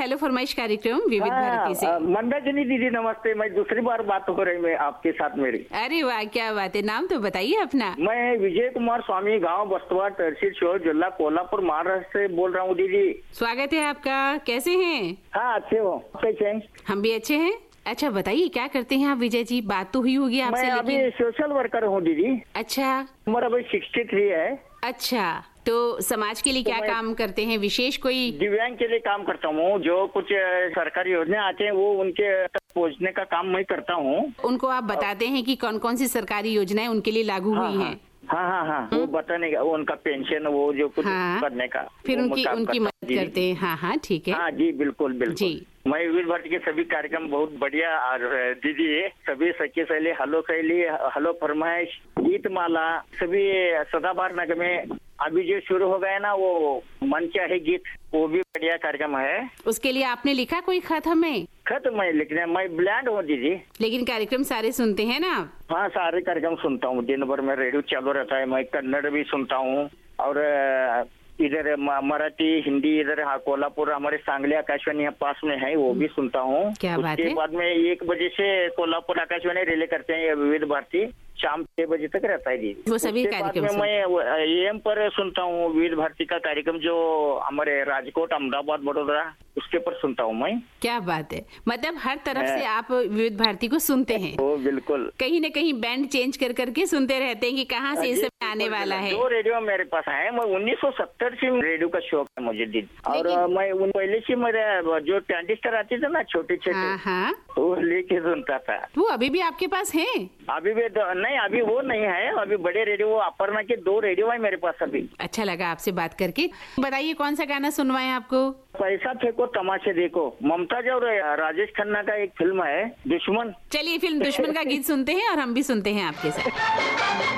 Hello फरमाइश कार्यक्रम विविध भारती से। मंदाकिनी दीदी नमस्ते। मैं दूसरी बार बात हो रही है आपके साथ मेरी। अरे वाह, क्या बात है। नाम तो बताइए अपना। मैं विजय कुमार स्वामी, गांव बस्तवा, तहसील शोर, जिला कोल्हापुर, महाराष्ट्र से बोल रहा हूँ दीदी। स्वागत है आपका। कैसे हैं? हाँ अच्छे हो, कैसे हैं? हम भी अच्छे हैं। अच्छा बताइए क्या करते हैं आप विजय जी? बात तो हुई होगी आपसे। मैं अभी सोशल वर्कर हूँ दीदी। अच्छा, उम्र अभी 63 है। अच्छा, तो समाज के लिए क्या काम करते हैं? विशेष कोई? दिव्यांग के लिए काम करता हूँ। जो कुछ सरकारी योजना आते हैं वो उनके तक पहुँचने का काम मैं करता हूँ। उनको आप बताते हैं कि कौन कौन सी सरकारी योजनाएं उनके लिए लागू हुई हैं? हाँ, वो बताने का, वो उनका पेंशन, वो जो कुछ करने का, फिर उनकी मदद करते हैं। हाँ ठीक है। हाँ जी, बिल्कुल जी। मैं विविध भारती के सभी कार्यक्रम बहुत बढ़िया। और दीदी सभी सखी सहेली, हलो सहेली, हलो फरमाइश, गीत माला, सभी सदाबहार नगमे अभी जो शुरू हो गए ना, वो मन चाहे गीत, वो भी बढ़िया कार्यक्रम है। उसके लिए आपने लिखा कोई खत हमें? खत मैं लिखने, मैं ब्लैंड हूँ दीदी। लेकिन कार्यक्रम सारे सुनते हैं ना आप? हाँ, सारे कार्यक्रम सुनता हूँ। दिन भर में रेडियो चालू रहता है। मैं कन्नड़ भी सुनता हूँ और इधर मराठी, हिंदी, इधर कोल्हापुर हमारे सांगली आकाशवाणी यहाँ पास में है, वो भी सुनता हूँ। क्या बात है। उसके बाद में 1 बजे से कोल्हापुर आकाशवाणी रिले करते हैं विविध भारती, शाम 6 बजे तक रहता है दीदी। वो सभी कार्यक्रम मैं AM पर सुनता हूँ विविध भारती का कार्यक्रम, जो हमारे राजकोट, अहमदाबाद, बड़ौदा, उसके पर सुनता हूँ मैं। क्या बात है। मतलब हर तरफ से आप विविध भारती को सुनते हैं? वो बिल्कुल। कहीं न कहीं बैंड चेंज कर करके सुनते रहते हैं कि कहाँ से ये सब आने वाला है। 2 रेडियो मेरे पास है। मैं 1970 से रेडियो का शौक है मुझे दीदी। और मैं पहले से मेरे जो ट्रांजिस्टर आते थे ना, छोटे छोटे, वो लेके सुनता था। वो अभी भी आपके पास है? अभी भी नहीं, अभी वो नहीं है। अभी बड़े रेडियो, वो अपर्णा के 2 रेडियो है मेरे पास अभी। अच्छा लगा आपसे बात करके। बताइए कौन सा गाना सुनवाएं आपको? पैसा फेंको तमाशे देखो, मुमताज और राजेश खन्ना का एक फिल्म है दुश्मन। चलिए फिल्म दुश्मन का गीत सुनते हैं और हम भी सुनते हैं आपके साथ।